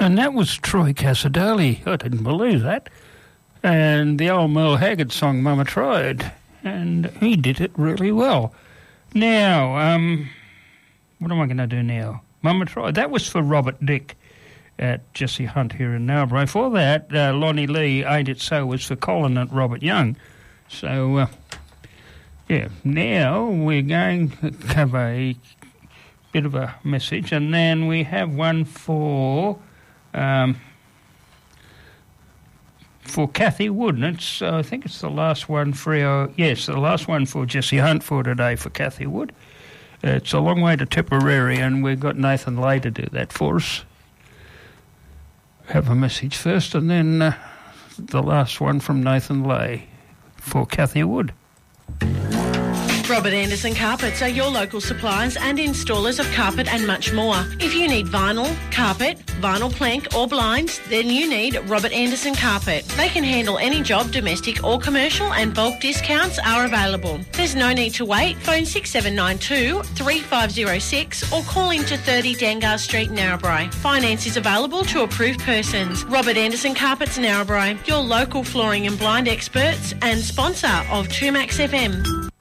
And that was Troy Casadali. I didn't believe that. And the old Merle Haggard song, Mama Tried. And he did it really well. Now, what am I going to do now? Mama Tried. That was for Robert Dick at Jesse Hunt here in Narrabri. For that, Lonnie Lee, Ain't It So, was for Colin at Robert Young. So, yeah, now we're going to have a bit of a message, and then we have one for Kathy Wood, and it's, I think it's the last one for the last one for Jesse Hunt for today for Kathy Wood. It's a long way to Tipperary, and we've got Nathan Lay to do that for us. Have a message first, and then the last one from Nathan Lay for Kathy Wood. Robert Anderson Carpets are your local suppliers and installers of carpet and much more. If you need vinyl, carpet, vinyl plank or blinds, then you need Robert Anderson Carpet. They can handle any job, domestic or commercial, and bulk discounts are available. There's no need to wait. Phone 6792 3506 or call into 30 Dangar Street, Narrabri. Finance is available to approved persons. Robert Anderson Carpets, Narrabri, your local flooring and blind experts and sponsor of 2Max FM.